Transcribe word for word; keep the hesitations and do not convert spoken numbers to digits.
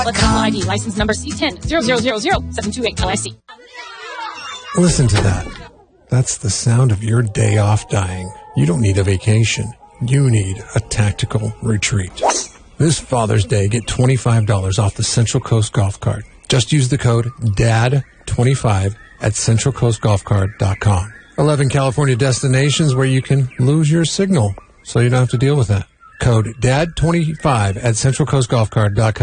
Let's I D license number C ten zero zero zero zero seven two eight L I C. Listen to that. That's the sound of your day off dying. You don't need a vacation. You need a tactical retreat. This Father's Day, get twenty-five dollars off the Central Coast Golf Cart. Just use the code D A D twenty-five at central coast golf cart dot com. eleven California destinations where you can lose your signal, so you don't have to deal with that. Code D A D twenty-five at central coast golf cart dot com.